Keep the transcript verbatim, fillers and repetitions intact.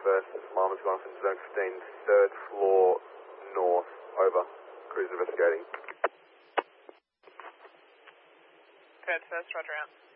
first. Alarm has gone off in zone fifteen, third floor north. Over. Crews investigating. Third first, roger out.